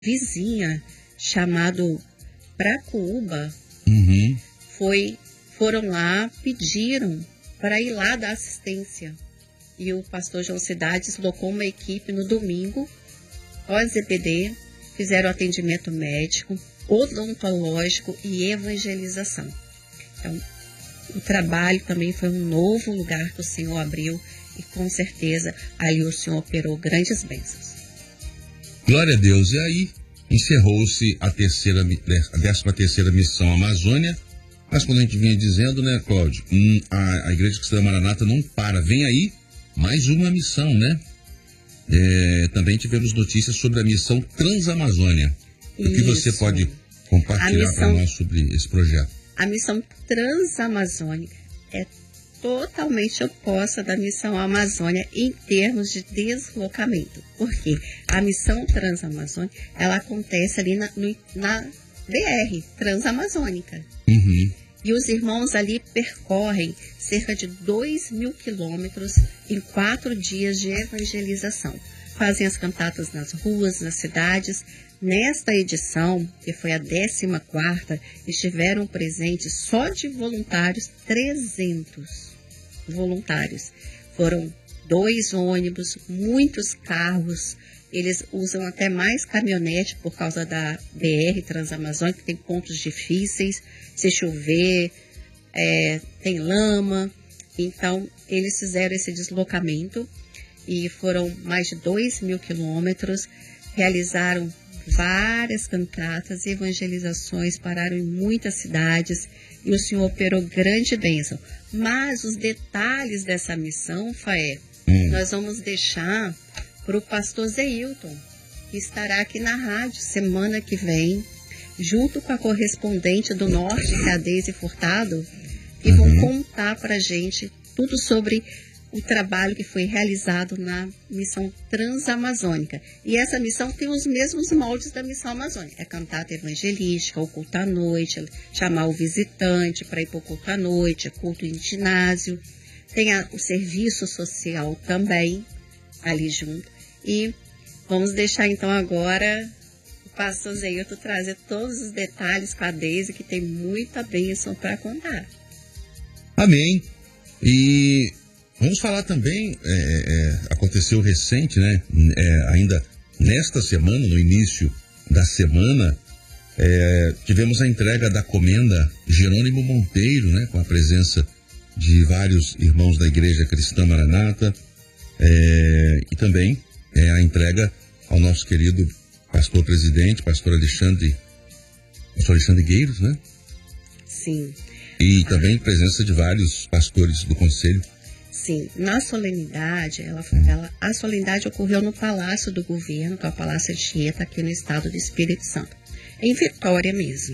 vizinha chamado Pracuúba, Uhum. foram lá, pediram para ir lá dar assistência. E o pastor João Cidade deslocou uma equipe no domingo, OZPD, fizeram atendimento médico, odontológico e evangelização. Então, o trabalho também foi um novo lugar que o Senhor abriu e com certeza ali o Senhor operou grandes bênçãos. Glória a Deus. E aí encerrou-se a 13ª missão Amazônia. Mas quando a gente vinha dizendo, né, Cláudio, a Igreja Cristã Maranata não para. Vem aí mais uma missão, né? Também tivemos notícias sobre a missão Transamazônia. O que você pode compartilhar para nós sobre esse projeto? A missão Transamazônica é totalmente oposta da missão Amazônia em termos de deslocamento. Porque a missão Transamazônica, ela acontece ali na BR, Transamazônica. Uhum. E os irmãos ali percorrem cerca de 2.000 quilômetros em 4 dias de evangelização. Fazem as cantatas nas ruas, nas cidades. Nesta edição, que foi a 14ª, estiveram presentes só de voluntários 300 voluntários. Foram 2 ônibus, muitos carros. Eles usam até mais caminhonete por causa da BR Transamazônica, que tem pontos difíceis. Se chover, tem lama. Então, eles fizeram esse deslocamento e foram mais de 2.000 quilômetros. Realizaram várias cantatas e evangelizações, pararam em muitas cidades e o Senhor operou grande bênção. Mas os detalhes dessa missão, Faé, nós vamos deixar para o pastor Zeilton, que estará aqui na rádio semana que vem, junto com a correspondente do Norte, que é a Deise Furtado, e vão contar para a gente tudo sobre o trabalho que foi realizado na missão Transamazônica. E essa missão tem os mesmos moldes da missão amazônica. É cantata evangelística, o culto à noite, chamar o visitante para ir para o culto à noite, culto em ginásio. Tem o serviço social também ali junto. E vamos deixar então agora o pastor Zeilton trazer todos os detalhes com a Deise, que tem muita bênção para contar. Amém. E vamos falar também, aconteceu recente, né? Ainda nesta semana, no início da semana, tivemos a entrega da comenda Jerônimo Monteiro, né? Com a presença de vários irmãos da Igreja Cristã Maranata, e também a entrega ao nosso querido pastor presidente, pastor Alexandre Gueiros, né? Sim. E também presença de vários pastores do conselho. Sim, na solenidade, a solenidade ocorreu no Palácio do Governo, que é o Palácio Anchieta, aqui no estado do Espírito Santo, em Vitória mesmo.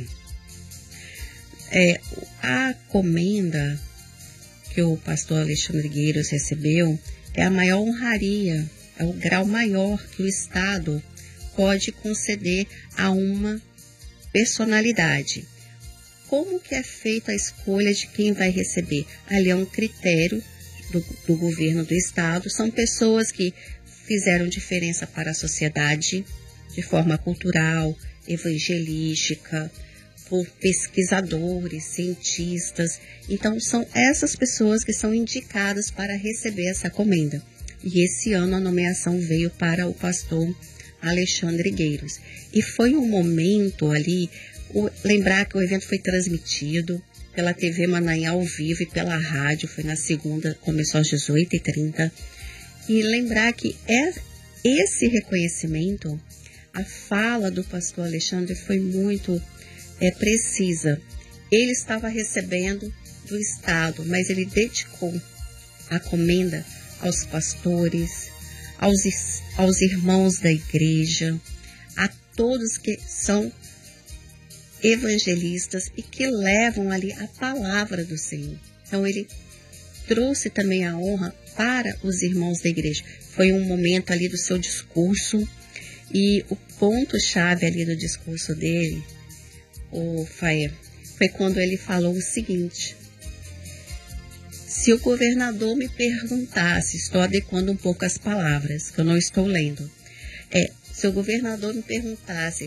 A comenda que o pastor Alexandre Gueiros recebeu é a maior honraria, é o grau maior que o Estado pode conceder a uma personalidade. Como que é feita a escolha de quem vai receber? Ali é um critério do governo do Estado. São pessoas que fizeram diferença para a sociedade de forma cultural, evangelística, por pesquisadores, cientistas. Então, são essas pessoas que são indicadas para receber essa comenda. E esse ano a nomeação veio para o pastor Alexandre Gueiros. E foi um momento ali, lembrar que o evento foi transmitido pela TV Manaim ao vivo e pela rádio, foi na segunda, começou às 18h30. E lembrar que esse reconhecimento, a fala do pastor Alexandre foi muito precisa. Ele estava recebendo do Estado, mas ele dedicou a comenda aos pastores, aos irmãos da igreja, a todos que são evangelistas e que levam ali a palavra do Senhor. Então ele trouxe também a honra para os irmãos da igreja. Foi um momento ali do seu discurso e o ponto-chave ali do discurso dele, foi quando ele falou o seguinte: se o governador me perguntasse, estou adequando um pouco as palavras, que eu não estou lendo, Se o governador me perguntasse